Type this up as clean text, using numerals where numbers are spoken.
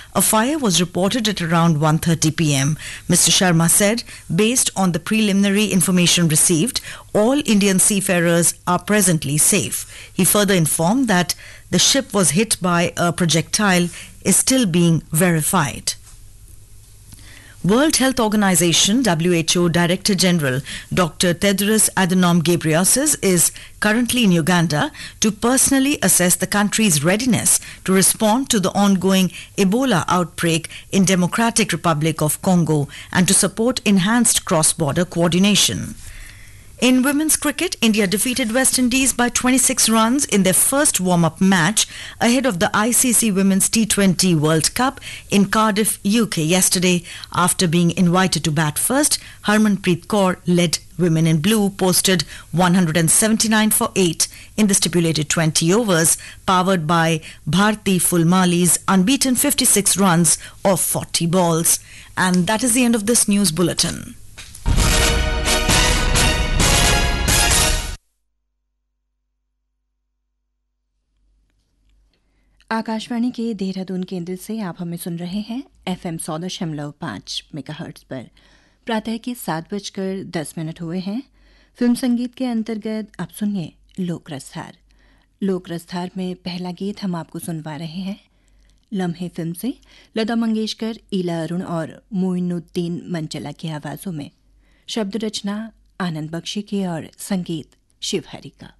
A fire was reported at around 1:30 p.m. Mr. Sharma said, based on the preliminary information received, all Indian seafarers are presently safe. He further informed that the ship was hit by a projectile is still being verified. World Health Organization (WHO) Director General Dr. Tedros Adhanom Ghebreyesus is currently in Uganda to personally assess the country's readiness to respond to the ongoing Ebola outbreak in Democratic Republic of Congo and to support enhanced cross-border coordination. In women's cricket, India defeated West Indies by 26 runs in their first warm-up match ahead of the ICC Women's T20 World Cup in Cardiff, UK yesterday. After being invited to bat first, Harmanpreet Kaur led Women in Blue posted 179 for 8 in the stipulated 20 overs, powered by Bharti Fulmali's unbeaten 56 runs off 40 balls. And that is the end of this news bulletin. Akashvani के देहरादून केंद्र से आप हमें सुन रहे हैं FM 100.5 megahertz पर। प्रातः के 7:10 हुए हैं। फिल्म संगीत के अंतर्गत आप सुनिए लोकरसधार। लोकरसधार में पहला गीत हम आपको सुनवा रहे हैं लम्हे फिल्म से लता मंगेशकर, ईला अरुण और मोइनुद्दीन मंचला की आवाज़ों में। शब्द रचना आनंद बख्शी की और संगीत शिवहरी का।